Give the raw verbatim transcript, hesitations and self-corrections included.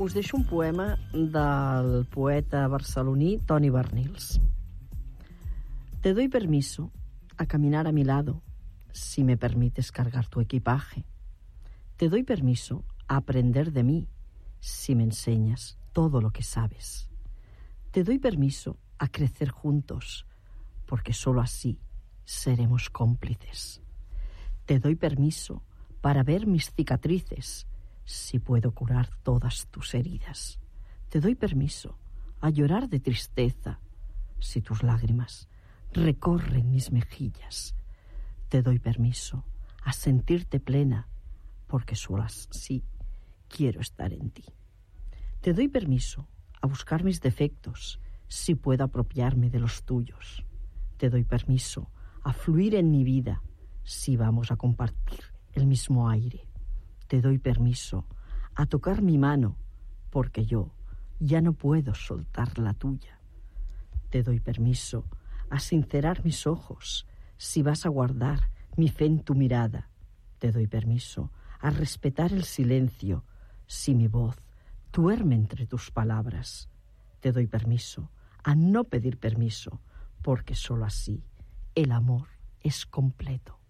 us deixo un poema del poeta barceloní Toni Bernils. Te doy permiso a caminar a mi lado si me permites cargar tu equipaje. Te doy permiso a aprender de mí si me enseñas todo lo que sabes. Te doy permiso a crecer juntos, porque solo así seremos cómplices. Te doy permiso para ver mis cicatrices, si puedo curar todas tus heridas. Te doy permiso a llorar de tristeza, si tus lágrimas recorren mis mejillas. Te doy permiso a sentirte plena, porque solo así quiero estar en ti. Te doy permiso a buscar mis defectos, si puedo apropiarme de los tuyos. Te doy permiso a fluir en mi vida, si vamos a compartir el mismo aire. Te doy permiso a tocar mi mano, porque yo ya no puedo soltar la tuya. Te doy permiso a sincerar mis ojos, si vas a guardar mi fe en tu mirada. Te doy permiso a respetar el silencio, si mi voz duerme entre tus palabras. Te doy permiso a no pedir permiso, porque solo así el amor es completo.